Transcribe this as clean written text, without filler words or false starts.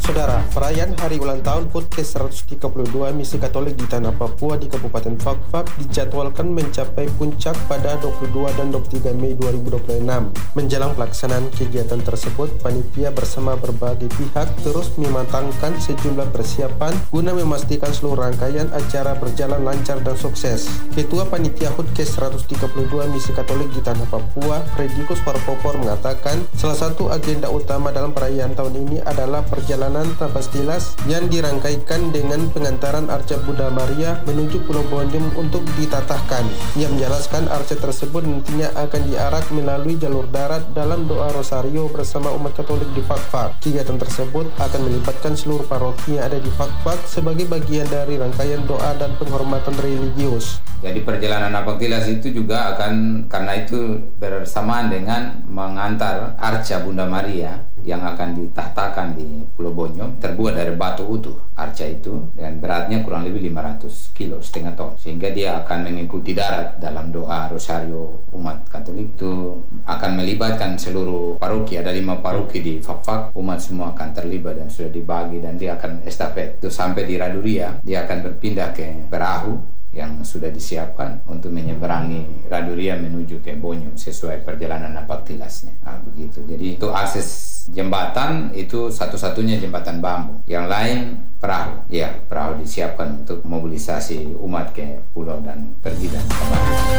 Saudara, perayaan hari ulang tahun HUT ke-132 Misi Katolik di Tanah Papua di Kabupaten Fakfak dijadwalkan mencapai puncak pada 22 dan 23 Mei 2026. Menjelang pelaksanaan kegiatan tersebut, panitia bersama berbagai pihak terus mematangkan sejumlah persiapan guna memastikan seluruh rangkaian acara berjalan lancar dan sukses. Ketua Panitia HUT ke-132 Misi Katolik di Tanah Papua, Fredikus Parpopor mengatakan salah satu agenda utama dalam perayaan tahun ini adalah perjalanan Tapastilas yang dirangkaikan dengan pengantaran Arca Bunda Maria menuju Pulau Bonjom untuk ditatahkan. Ia menjelaskan arca tersebut nantinya akan diarak melalui jalur darat dalam doa rosario bersama umat Katolik di Fakfak. Kegiatan tersebut akan melibatkan seluruh paroki yang ada di Fakfak sebagai bagian dari rangkaian doa dan penghormatan religius. Jadi perjalanan Napaktilas itu juga akan, karena itu bersamaan dengan mengantar Arca Bunda Maria yang akan ditahtakan di Pulau Bonjom, terbuat dari batu utuh arca itu, dan beratnya kurang lebih 500 kilo, setengah ton, sehingga dia akan mengikuti darat dalam doa rosario umat Katolik. Itu akan melibatkan seluruh paroki, ada 5 paroki di Fakfak, umat semua akan terlibat dan sudah dibagi, dan dia akan estafet itu sampai di Raduria. Dia akan berpindah ke perahu yang sudah disiapkan untuk menyeberangi Raduria menuju ke Bonjom sesuai perjalanan Napaktilasnya. Begitu. Jadi itu akses jembatan itu satu-satunya jembatan bambu. Yang lain perahu. Ya, perahu disiapkan untuk mobilisasi umat ke pulau dan pergi dan kembali.